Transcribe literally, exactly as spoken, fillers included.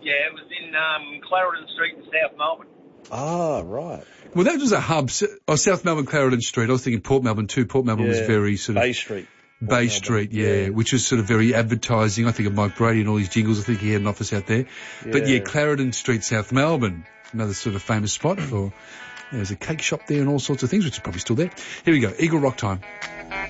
Yeah, it was in um, Clarendon Street in South Melbourne. Ah, right. Well, that was a hub. Oh, South Melbourne, Clarendon Street. I was thinking Port Melbourne too. Port Melbourne Yeah. was very sort of... Bay Street. Bay Street, yeah, yeah, which was sort of very advertising. I think of Mike Brady and all his jingles. I think he had an office out there. Yeah. But yeah, Clarendon Street, South Melbourne, another sort of famous spot for, yeah, there's a cake shop there and all sorts of things, which is probably still there. Here we go, Eagle Rock time.